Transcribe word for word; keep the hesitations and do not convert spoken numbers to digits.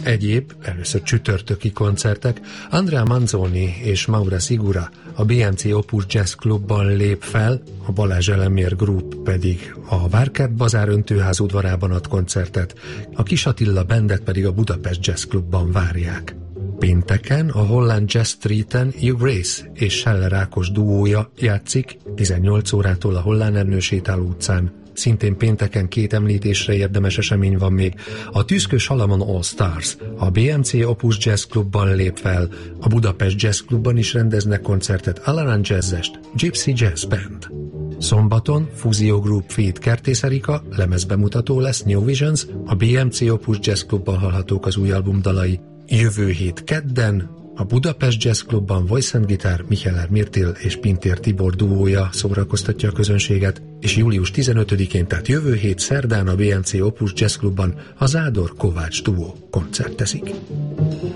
Egyéb, először csütörtöki koncertek: Andrea Manzoni és Maura Sigura a bé em cé Opus Jazz Clubban lép fel, a Balázs Elemér Group pedig a Várkert Bazár öntőház udvarában ad koncertet, a Kis Attila Bandet pedig a Budapest Jazz Clubban várják. Pénteken a Holland Jazz Streeten Hugh Grace és Scheller Ákos duója játszik tizennyolc órától a Hollán Ernő sétáló utcán. Szintén pénteken két említésre érdemes esemény van még. A Tüszkös Salamon All Stars a bé em cé Opus Jazz Clubban lép fel, a Budapest Jazz Clubban is rendeznek koncertet Alaran Jazzest, Gypsy Jazz Band. Szombaton Fuzio Group feat. Kertész Erika lemezbemutató lesz, New Visions, a bé em cé Opus Jazz Clubban hallhatók az új album dalai. Jövő hét kedden a Budapest Jazz Clubban Voice and Guitar Micheler Mirtil és Pintér Tibor duója szórakoztatja a közönséget, és július tizenötödikén, tehát jövő hét szerdán a bé em cé Opus Jazz Clubban a Zádor Kovács duó koncertezik.